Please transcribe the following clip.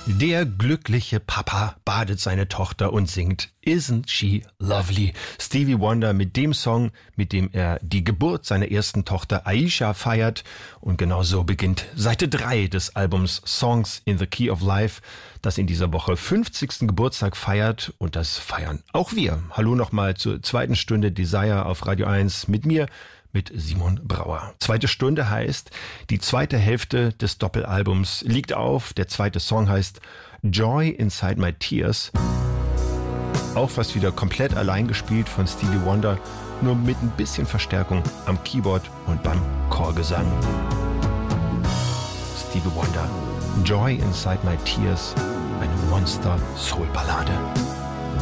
Der glückliche Papa badet seine Tochter und singt Isn't She Lovely? Stevie Wonder mit dem Song, mit dem er die Geburt seiner ersten Tochter Aisha feiert. Und genau so beginnt Seite 3 des Albums Songs in the Key of Life, das in dieser Woche 50. Geburtstag feiert. Und das feiern auch wir. Hallo nochmal zur zweiten Stunde Desire auf Radio 1 mit mir, mit Simon Brauer. Zweite Stunde heißt, die zweite Hälfte des Doppelalbums liegt auf. Der zweite Song heißt Joy Inside My Tears. Auch fast wieder komplett allein gespielt von Stevie Wonder, nur mit ein bisschen Verstärkung am Keyboard und beim Chorgesang. Stevie Wonder, Joy Inside My Tears, eine Monster-Soul-Ballade.